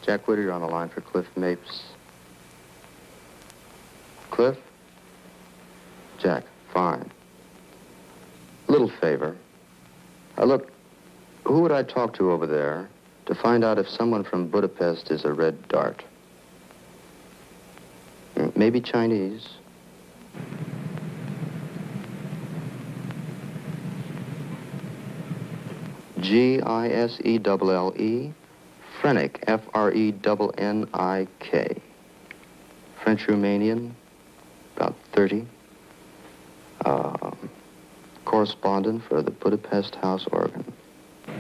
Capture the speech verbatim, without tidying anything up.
Jack Whittier, you're on the line for Cliff Mapes. Cliff? Jack, fine. Little favor. Uh, look, who would I talk to over there to find out if someone from Budapest is a red dart? Mm, Maybe Chinese. G I S E L L E, Frenick, F R E N N I K. French-Romanian, about thirty. Uh, correspondent for the Budapest House Organ.